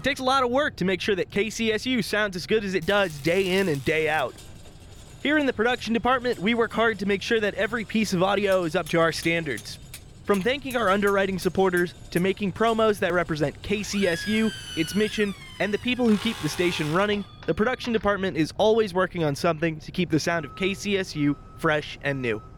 takes a lot of work to make sure that KCSU sounds as good as it does day in and day out. Here in the production department, we work hard to make sure that every piece of audio is up to our standards. From thanking our underwriting supporters to making promos that represent KCSU, its mission, and the people who keep the station running, the production department is always working on something to keep the sound of KCSU fresh and new.